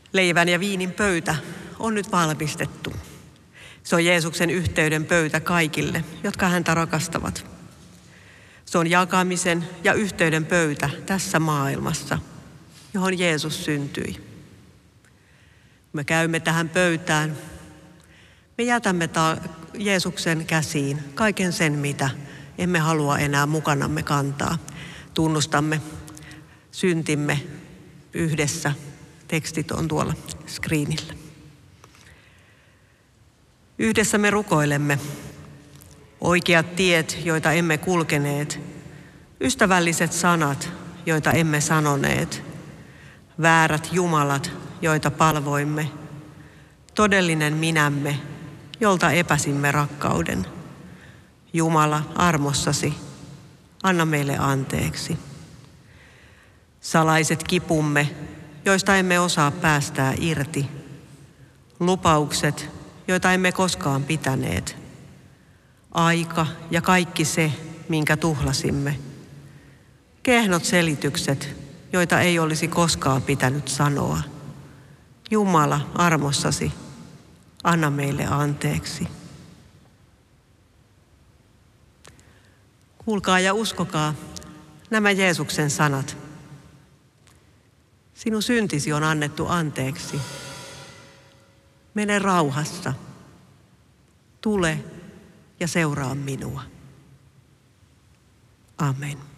Leivän ja viinin pöytä on nyt valmistettu. Se on Jeesuksen yhteyden pöytä kaikille, jotka häntä rakastavat. Se on jakamisen ja yhteyden pöytä tässä maailmassa, johon Jeesus syntyi. Kun me käymme tähän pöytään, me jätämme Jeesuksen käsiin kaiken sen, mitä emme halua enää mukanamme kantaa. Tunnustamme syntimme yhdessä. Tekstit on tuolla screenillä. Yhdessä me rukoilemme. Oikeat tiet, joita emme kulkeneet. Ystävälliset sanat, joita emme sanoneet. Väärät jumalat, joita palvoimme. Todellinen minämme, jolta epäsimme rakkauden. Jumala, armossasi, anna meille anteeksi. Salaiset kipumme, joista emme osaa päästää irti. Lupaukset, joita emme koskaan pitäneet. Aika ja kaikki se, minkä tuhlasimme. Kehnot selitykset, joita ei olisi koskaan pitänyt sanoa. Jumala, armossasi, anna meille anteeksi. Kuulkaa ja uskokaa nämä Jeesuksen sanat. Sinun syntisi on annettu anteeksi. Mene rauhassa. Tule ja seuraa minua. Amen.